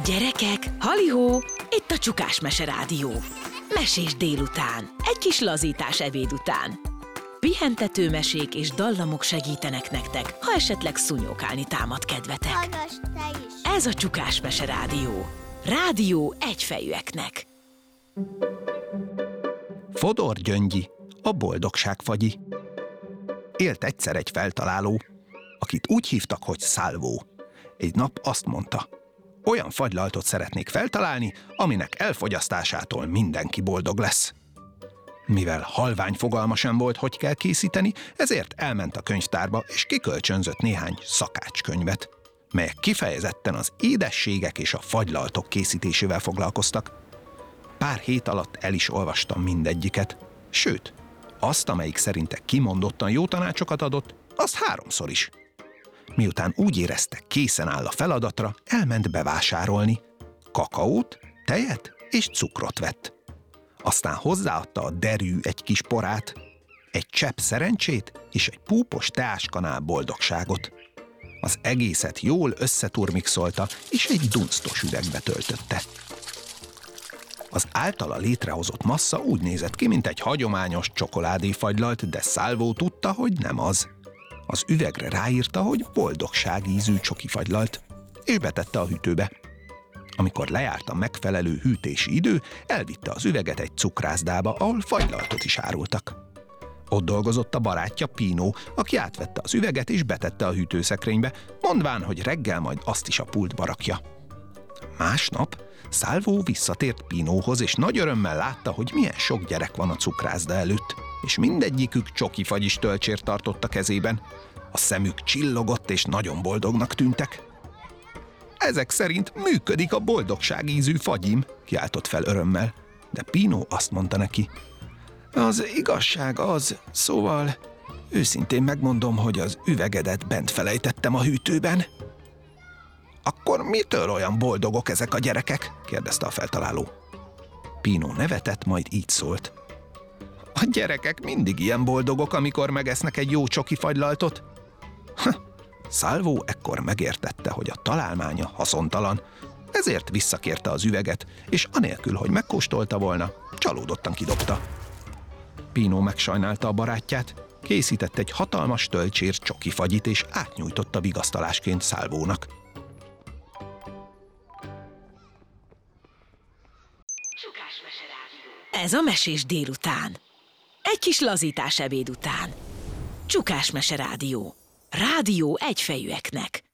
Gyerekek, halihó, itt a Csukás Mese Rádió. Mesés délután, egy kis lazítás ebéd után. Pihentető mesék és dallamok segítenek nektek, ha esetleg szúnyókálni támad kedvetek. Hallgass te is! Ez a Csukás Mese Rádió. Rádió egyfejűeknek. Fodor Gyöngyi, a boldogságfagyi. Élt egyszer egy feltaláló, akit úgy hívtak, hogy Szálvó. Egy nap azt mondta: olyan fagylaltot szeretnék feltalálni, aminek elfogyasztásától mindenki boldog lesz. Mivel halvány fogalma sem volt, hogy kell készíteni, ezért elment a könyvtárba, és kikölcsönzött néhány szakácskönyvet, melyek kifejezetten az édességek és a fagylaltok készítésével foglalkoztak. Pár hét alatt el is olvastam mindegyiket, sőt, azt, amelyik szerinte kimondottan jó tanácsokat adott, azt 3-szor is. Miután úgy érezte, készen áll a feladatra, elment bevásárolni. Kakaót, tejet és cukrot vett. Aztán hozzáadta a derű egy kis porát, egy csepp szerencsét és egy púpos teáskanál boldogságot. Az egészet jól összeturmixolta, és egy dunsztos üvegbe töltötte. Az általa létrehozott massza úgy nézett ki, mint egy hagyományos csokoládéfagylalt, de Szálvó tudta, hogy nem az. Az üvegre ráírta, hogy boldogság ízű csokifagylalt, és betette a hűtőbe. Amikor lejárt a megfelelő hűtési idő, elvitte az üveget egy cukrászdába, ahol fagylaltot is árultak. Ott dolgozott a barátja Pino, aki átvette az üveget és betette a hűtőszekrénybe, mondván, hogy reggel majd azt is a pultba rakja. Másnap Szálvó visszatért Pinóhoz, és nagy örömmel látta, hogy milyen sok gyerek van a cukrászda előtt, és mindegyikük csokifagyis tölcsért tartott a kezében. A szemük csillogott, és nagyon boldognak tűntek. Ezek szerint működik a boldogság ízű fagyim, kiáltott fel örömmel, de Pino azt mondta neki: az igazság az, szóval őszintén megmondom, hogy az üvegedet bent felejtettem a hűtőben. Akkor mitől olyan boldogok ezek a gyerekek? Kérdezte a feltaláló. Pino nevetett, majd így szólt: a gyerekek mindig ilyen boldogok, amikor megesznek egy jó csokifagylaltot. Szálvó ekkor megértette, hogy a találmánya haszontalan, ezért visszakérte az üveget, és anélkül, hogy megkóstolta volna, csalódottan kidobta. Pino megsajnálta a barátját, készített egy hatalmas tölcsér csokifagyit, és átnyújtotta vigasztalásként Szálvónak. Ez a Mesés délután. Egy kis lazítás ebéd után. Csukás Mese Rádió. Rádió egyfejűeknek.